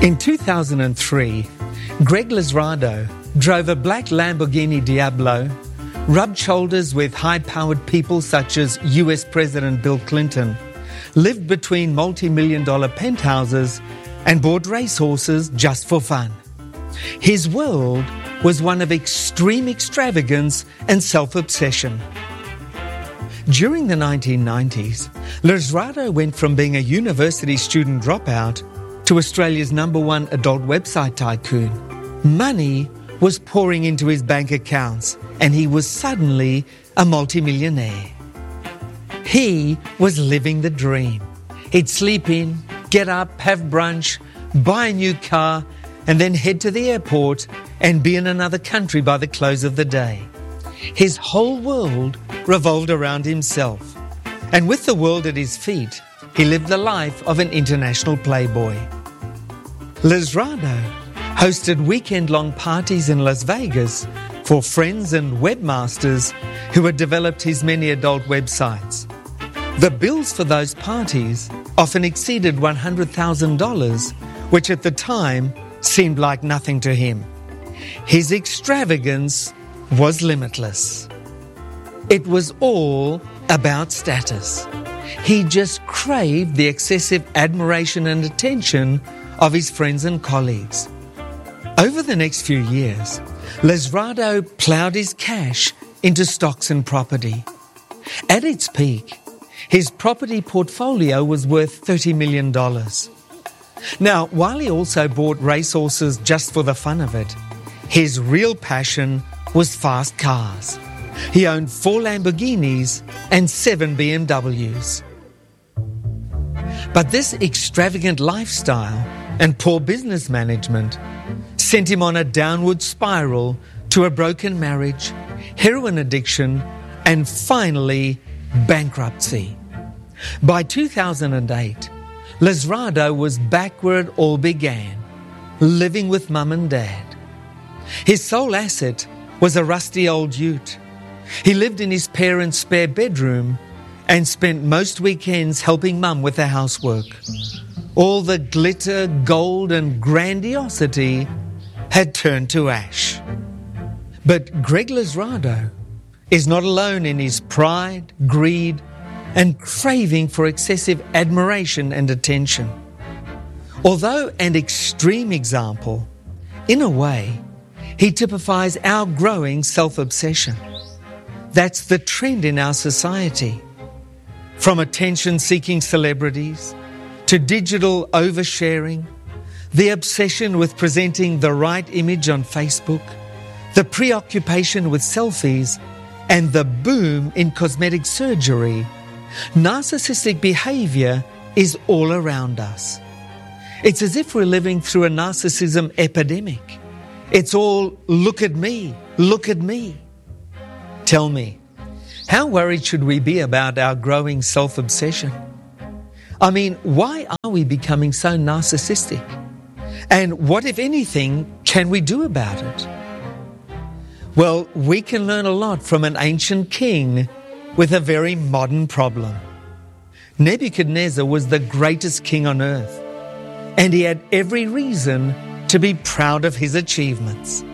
In 2003, Greg Lizardo drove a black Lamborghini Diablo, rubbed shoulders with high-powered people such as US President Bill Clinton, lived between multi-million-dollar penthouses, and bought racehorses just for fun. His world was one of extreme extravagance and self-obsession. During the 1990s, Lizardo went from being a university student dropout to Australia's #1 adult website tycoon. Money was pouring into his bank accounts and he was suddenly a multimillionaire. He was living the dream. He'd sleep in, get up, have brunch, buy a new car, and then head to the airport and be in another country by the close of the day. His whole world revolved around himself. And with the world at his feet, he lived the life of an international playboy. Lizardo hosted weekend-long parties in Las Vegas for friends and webmasters who had developed his many adult websites. The bills for those parties often exceeded $100,000, which at the time seemed like nothing to him. His extravagance was limitless. It was all about status. He just craved the excessive admiration and attention of his friends and colleagues. Over the next few years, Lizardo ploughed his cash into stocks and property. At its peak, his property portfolio was worth $30 million. Now, while he also bought racehorses just for the fun of it, his real passion was fast cars. He owned 4 Lamborghinis and 7 BMWs. But this extravagant lifestyle and poor business management sent him on a downward spiral to a broken marriage, heroin addiction, and finally, bankruptcy. By 2008, Lizardo was back where it all began, living with mum and dad. His sole asset was a rusty old ute. He lived in his parents' spare bedroom and spent most weekends helping mum with the housework. All the glitter, gold and grandiosity had turned to ash. But Greg Lizardo is not alone in his pride, greed and craving for excessive admiration and attention. Although an extreme example, in a way, he typifies our growing self-obsession. That's the trend in our society. From attention-seeking celebrities to digital oversharing, the obsession with presenting the right image on Facebook, the preoccupation with selfies, and the boom in cosmetic surgery, narcissistic behavior is all around us. It's as if we're living through a narcissism epidemic. It's all, look at me, look at me. Tell me, how worried should we be about our growing self-obsession? I mean, why are we becoming so narcissistic? And what, if anything, can we do about it? Well, we can learn a lot from an ancient king with a very modern problem. Nebuchadnezzar was the greatest king on earth, and he had every reason to be proud of his achievements.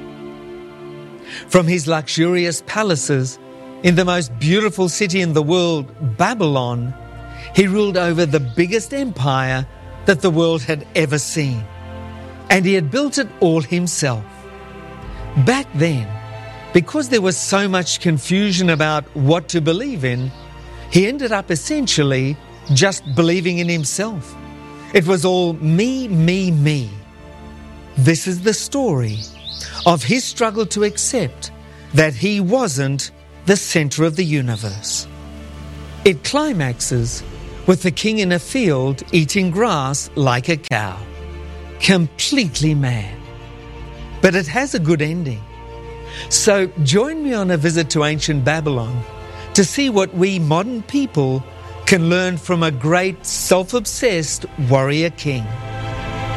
From his luxurious palaces in the most beautiful city in the world, Babylon, he ruled over the biggest empire that the world had ever seen. And he had built it all himself. Back then, because there was so much confusion about what to believe in, he ended up essentially just believing in himself. It was all me, me, me. This is the story of his struggle to accept that he wasn't the center of the universe. It climaxes with the king in a field eating grass like a cow. Completely mad. But it has a good ending. So join me on a visit to ancient Babylon to see what we modern people can learn from a great self-obsessed warrior king.